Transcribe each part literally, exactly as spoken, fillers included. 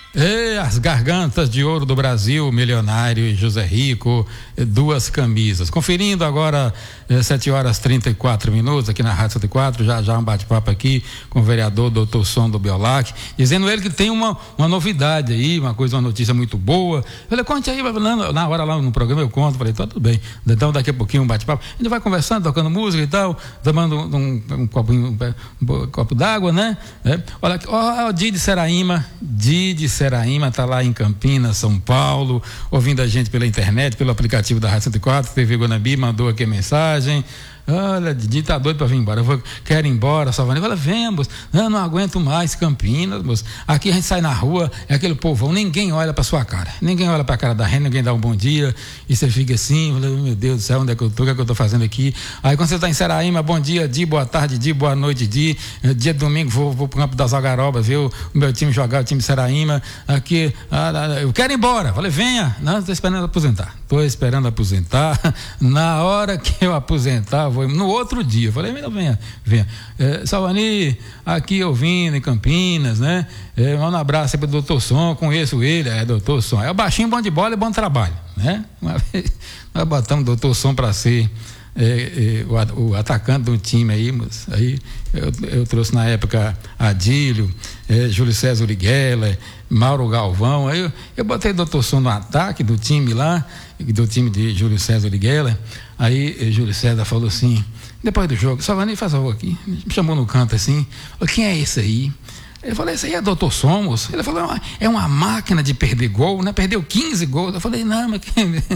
E as gargantas de ouro do Brasil, Milionário e José Rico, duas camisas. Conferindo agora, eh, sete horas e trinta e quatro minutos, aqui na Rádio cento e quatro, já já um bate-papo aqui com o vereador doutor Som do Biolac, dizendo ele que tem uma, uma novidade aí, uma coisa, uma notícia muito boboa. Eu falei, conte aí, na hora lá no programa eu conto, falei, tá tudo bem. Então daqui a pouquinho um bate-papo, a gente vai conversando, tocando música e tal, tomando um, um, um, copinho, um, um copo d'água, né? É. Olha aqui, ó, o Didi Seraíma, Didi Seraíma está lá em Campinas, São Paulo, ouvindo a gente pela internet, pelo aplicativo da Rádio cento e quatro, T V Guanabi, mandou aqui a mensagem. Olha, Didi tá doido para vir embora. Eu vou, quero ir embora, Salvani. Fala, vem, moço. Eu não aguento mais Campinas, moço. Aqui a gente sai na rua, é aquele povão, ninguém olha para sua cara. Ninguém olha para a cara da Renda, ninguém dá um bom dia. E você fica assim, fala, meu Deus do céu, onde é que eu tô? O que é que eu tô fazendo aqui? Aí quando você está em Seraíma, bom dia, Di, boa tarde, Di, boa noite, Di. Dia de domingo vou, vou pro campo das Algarobas, ver o meu time jogar, o time Seraíma. Aqui, ah, eu quero ir embora. Falei, venha. Não, estou esperando aposentar. Estou esperando aposentar. Na hora que eu aposentar, vou no outro dia, eu falei, venha, venha. É, Salvani, aqui ouvindo em Campinas, né? É, um abraço aí pro doutor Som, conheço ele, é doutor Som. É o baixinho, bom de bola e bom trabalho, né? Uma vez nós botamos o doutor Som para ser é, é, o, o atacante do time aí, moço. Aí eu, eu trouxe na época Adílio, é, Júlio César Uriguela, Mauro Galvão. Aí eu, eu botei o doutor Som no ataque do time lá, do time de Júlio César Uriguela. Aí Júlio César falou assim, depois do jogo, Salvani, faz favor aqui, me chamou no canto assim, falou, quem é esse aí? Ele falou, esse aí é doutor Somos. Ele falou, é uma máquina de perder gol, né? Perdeu quinze gols. Eu falei, não, mas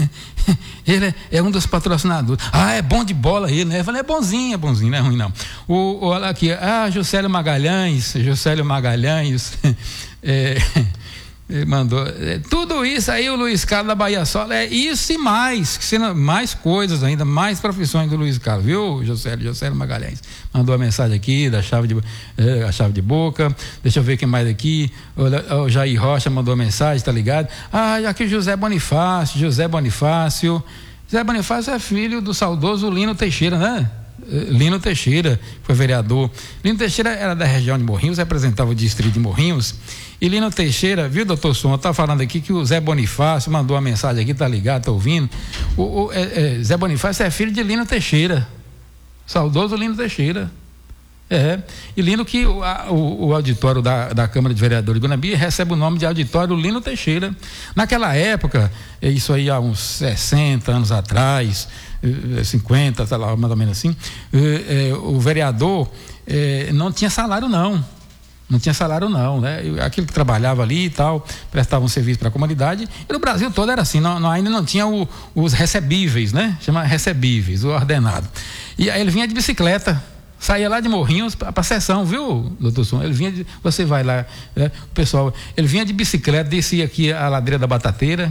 ele é, é um dos patrocinadores. Ah, é bom de bola ele, né? Eu falei, é bonzinho, é bonzinho, não é ruim não. O, olha aqui, ah, Juscelio Magalhães, Juscelio Magalhães, é... Ele mandou, é, tudo isso aí o Luiz Carlos da Bahia Sola, é isso e mais, mais coisas ainda, mais profissões do Luiz Carlos, viu, José, José Magalhães, mandou a mensagem aqui da chave de, é, a chave de boca, deixa eu ver quem mais aqui, o, o Jair Rocha mandou a mensagem, tá ligado? Ah, aqui José Bonifácio, José Bonifácio, José Bonifácio é filho do saudoso Lino Teixeira, né? Lino Teixeira, foi vereador. Lino Teixeira era da região de Morrinhos, representava o distrito de Morrinhos. E Lino Teixeira, viu, doutor Som, tá falando aqui que o Zé Bonifácio mandou uma mensagem aqui, tá ligado, tá ouvindo? O, o é, é, Zé Bonifácio é filho de Lino Teixeira, saudoso Lino Teixeira. É, e Lino que o, a, o, o auditório da, da Câmara de Vereadores de Guanabi recebe o nome de auditório Lino Teixeira. Naquela época, isso aí há uns sessenta anos atrás, cinquenta, sei lá, mais ou menos assim, é, é, o vereador é, não tinha salário não, não tinha salário não, né? Aquilo que trabalhava ali e tal, prestava um serviço para a comunidade, e no Brasil todo era assim, não, não, ainda não tinha o, os recebíveis, né? Chama recebíveis, o ordenado. E aí ele vinha de bicicleta, saía lá de Morrinhos para a sessão, viu, doutor Som? Ele vinha de, você vai lá, né? O pessoal, ele vinha de bicicleta, descia aqui a ladeira da Batateira,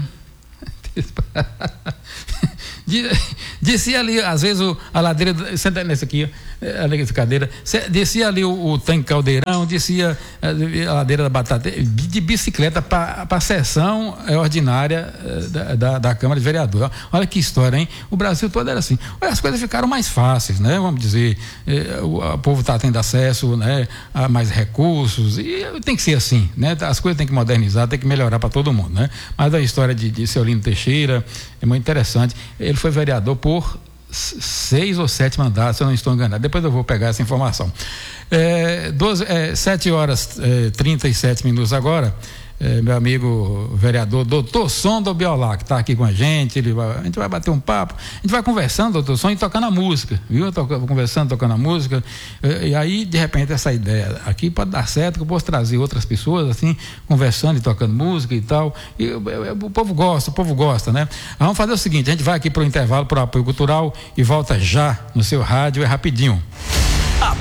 descia ali, às vezes o, a ladeira, senta nessa aqui, ali nessa cadeira, descia ali o, o tanque Caldeirão, descia a, a ladeira da Batata, de bicicleta para a sessão ordinária da, da, da Câmara de Vereadores. Olha que história, hein? O Brasil todo era assim. As coisas ficaram mais fáceis, né? Vamos dizer, eh, o, o povo está tendo acesso, né, a mais recursos, e tem que ser assim, né? As coisas tem que modernizar, tem que melhorar para todo mundo, né? Mas a história de, de seu Lino Teixeira é muito interessante. Ele foi vereador por seis ou sete mandatos, se eu não estou enganado. Depois eu vou pegar essa informação. É, doze, é, sete horas e é, trinta e sete minutos agora. É, meu amigo vereador doutor Som do Biolac está aqui com a gente, ele vai, a gente vai bater um papo, a gente vai conversando, doutor Som, e tocando a música, viu? Tô conversando, tocando a música, e, e aí de repente essa ideia aqui pode dar certo, que eu posso trazer outras pessoas assim, conversando e tocando música e tal, e eu, eu, o povo gosta, o povo gosta, né? Vamos fazer o seguinte, a gente vai aqui para o intervalo, para o apoio cultural e volta já no seu rádio, é rapidinho.